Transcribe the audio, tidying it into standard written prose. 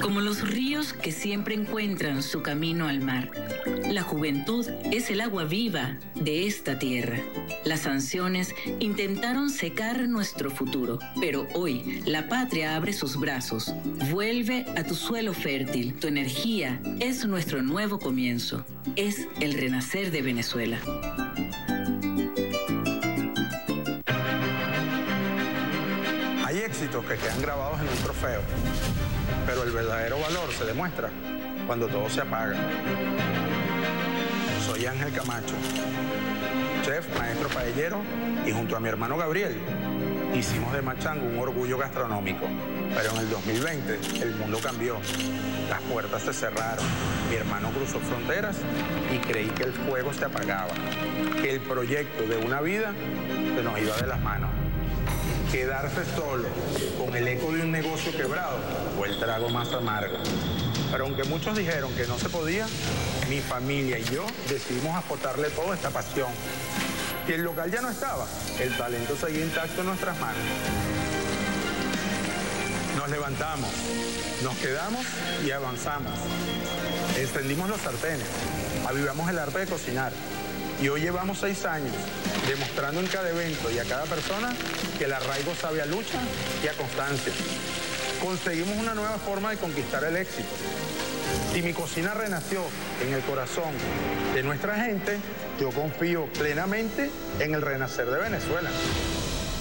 Como los ríos que siempre encuentran su camino al mar. La juventud es el agua viva de esta tierra. Las sanciones intentaron secar nuestro futuro, pero hoy la patria abre sus brazos. Vuelve a tu suelo fértil. Tu energía es nuestro nuevo comienzo. Es el renacer de Venezuela. Hay éxitos que quedan grabados en un trofeo, pero el verdadero valor se demuestra cuando todo se apaga. Soy Ángel Camacho, chef, maestro paellero, y junto a mi hermano Gabriel hicimos de Machango un orgullo gastronómico. Pero en el 2020 el mundo cambió, las puertas se cerraron, mi hermano cruzó fronteras y creí que el fuego se apagaba, que el proyecto de una vida se nos iba de las manos. Quedarse solo con el eco de un negocio quebrado fue el trago más amargo. Pero aunque muchos dijeron que no se podía, mi familia y yo decidimos aportarle toda esta pasión. Si el local ya no estaba, el talento seguía intacto en nuestras manos. Nos levantamos, nos quedamos y avanzamos. Encendimos los sartenes, avivamos el arte de cocinar. Y hoy llevamos 6 años demostrando en cada evento y a cada persona que el arraigo sabe a lucha y a constancia. Conseguimos una nueva forma de conquistar el éxito. Si mi cocina renació en el corazón de nuestra gente, yo confío plenamente en el renacer de Venezuela.